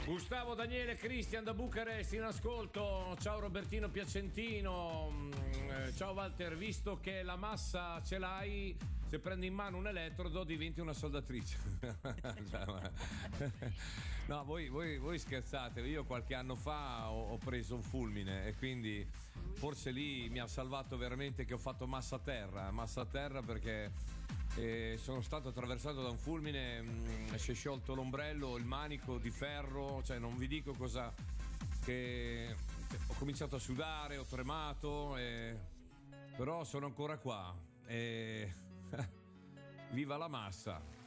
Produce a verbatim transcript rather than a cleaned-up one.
Gustavo, Daniele, Cristian da Bucarest in ascolto. Ciao Robertino Piacentino. Ciao Walter, visto che la massa ce l'hai, se prendi in mano un elettrodo diventi una soldatrice. No, voi, voi, voi scherzate. Io qualche anno fa ho, ho preso un fulmine e quindi forse lì mi ha salvato veramente, che ho fatto massa a terra. Massa a terra perché E sono stato attraversato da un fulmine, mh, si è sciolto l'ombrello, il manico di ferro, cioè non vi dico cosa, che ho cominciato a sudare, ho tremato, e... però sono ancora qua e... viva la massa.